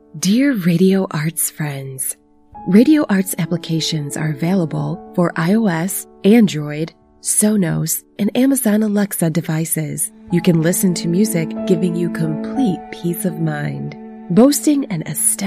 Dear Radio Arts friends, Radio Arts applications are available for iOS, Android, Sonos, and Amazon Alexa devices. You can listen to music giving you complete peace of mind. Boasting an astounding